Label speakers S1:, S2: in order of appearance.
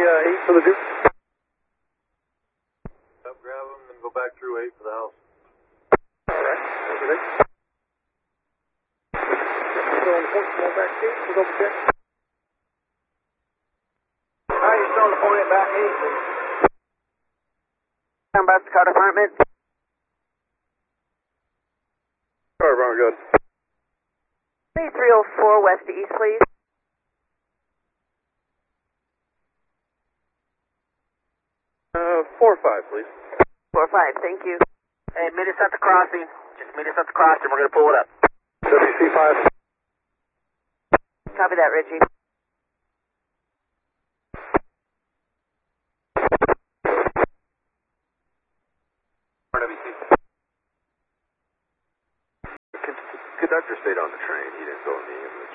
S1: 8 for the Duke.
S2: Up, grab them, then go back through 8 for the house.
S1: Alright, over there. We're going to point, come on back 8, we'll double check.
S3: Alright, you're still on the point at back 8. Down back to the car department.
S1: Car department, good.
S3: 304 west to east, please.
S1: 4-5, please.
S3: 4-5, thank you. Hey, meet us at the crossing. Just meet us at the crossing. We're going to pull it up.
S1: WC5.
S3: Copy that, Richie.
S2: RWC. Conductor stayed on the train. He didn't go in the ambulance.